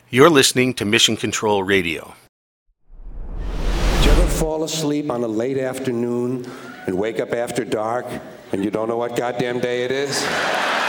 You're listening to Mission Control Radio. Do you ever fall asleep on a late afternoon and wake up after dark and you don't know what goddamn day it is?